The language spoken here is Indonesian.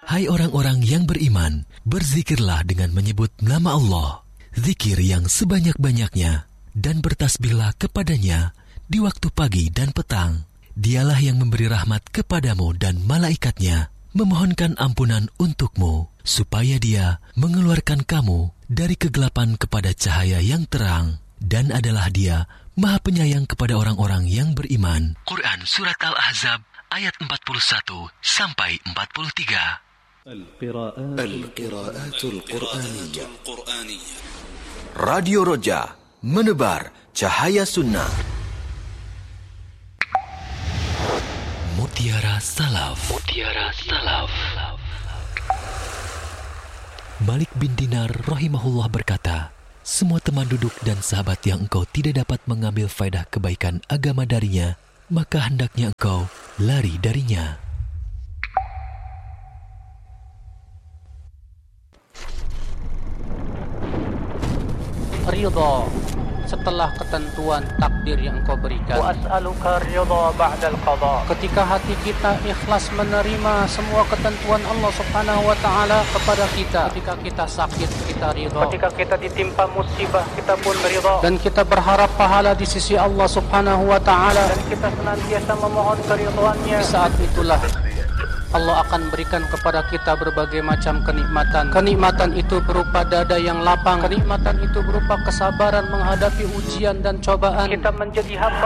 Hai orang-orang yang beriman, berzikirlah dengan menyebut nama Allah, zikir yang sebanyak-banyaknya, dan bertasbihlah kepadanya di waktu pagi dan petang. Dialah yang memberi rahmat kepadamu dan malaikatnya, memohonkan ampunan untukmu, supaya Dia mengeluarkan kamu dari kegelapan kepada cahaya yang terang, dan adalah Dia Maha Penyayang kepada orang-orang yang beriman. Quran Surat Al-Ahzab ayat 41 sampai 43. Al-Qiraatul Qur'aniyah. Radio Roja, menebar cahaya sunnah. Mutiara Salaf. Malik bin Dinar rahimahullah berkata, semua teman duduk dan sahabat yang engkau tidak dapat mengambil faedah kebaikan agama darinya, maka hendaknya engkau lari darinya. Ridha setelah ketentuan takdir yang Engkau berikan. Wa as'aluka ridha ba'dal qada. Ketika hati kita ikhlas menerima semua ketentuan Allah Subhanahu wa taala kepada kita. Ketika kita sakit, kita ridha. Ketika kita ditimpa musibah, kita pun ridha. Dan kita berharap pahala di sisi Allah Subhanahu wa taala. Dan kita senantiasa memohon keridhaannya. Di saat itulah Allah akan berikan kepada kita berbagai macam kenikmatan. Kenikmatan itu berupa dada yang lapang. Kenikmatan itu berupa kesabaran menghadapi ujian dan cobaan. Kita menjadi hamba